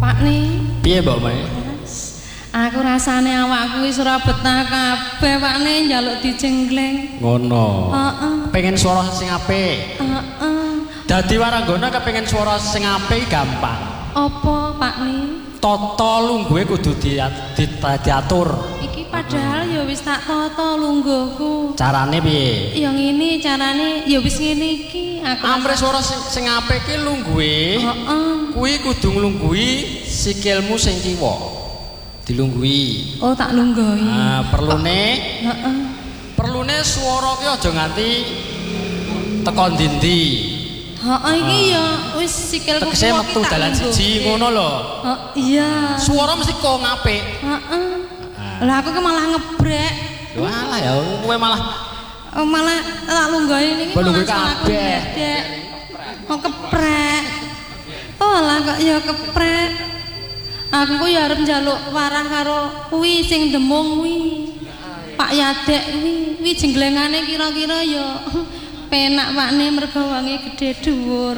Pak nih. Piye Mbak Mai? Aku rasane awakku wis ora betah kabeh Pak nih njaluk dijenggleng. Ngono. Heeh. Pengen suara sing apik. Heeh. Dadi waranggana kepengen suara sing apik gampang. Apa Pak nih? Tata lungguhe kudu diatur. Iki padahal ya wis tak tata lungguhku. Carane piye? Ya ngene carane ya wis ngene iki. Aku Amre suara sing apik ki lungguhe. Heeh. Kuwi kudu nglungguhi sikilmu sing kiwa. Dilungguhi. Oh tak lungguhi. Nah, perlune Heeh. perlune swara ki aja nganti teko ndi-ndi. Heeh iki ya wis sikilku Tegese metu dalan siji ngono lho. Iya. Swara mesti kok apik. Heeh. Lah aku ki malah ngebrek. Lho alah ya kowe malah Malah tak lungguhi niki lungguhi kabeh. Kok keprek. Oh lah kok ya keprek. Aku ku ya arep njaluk warah karo kuwi sing demung kuwi. Pak Yadek kuwi jenglengane kira-kira ya penak Pakne mergo wange gedhe dhuwur.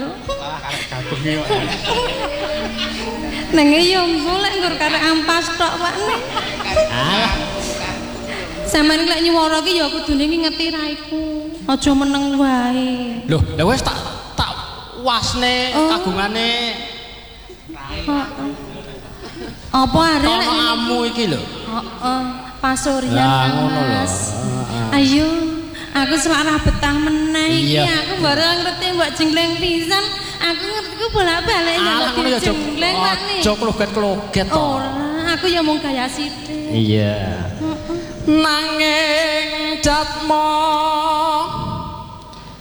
Nang ya golek nggur karek ampas tok Pakne. alah Sampeyan lek nyuwara ki ya kudune ngingeti raiku. Aja meneng wae. lho lha wis tak wasne kagungane Apa arek Tono amu iki lho. Heeh, pasuryan Lah ngono lho. Mas. Ayo, aku selara betah meneh iki. Iya. Aku baru ngerti mbok jengleng pisan. Aku ngerti ku bolak-balik Alah ngono ya jengleng Pakne. aja kloget-kloget to. Ora, aku ya mung gaya sithik. Iya. Nanging jatmo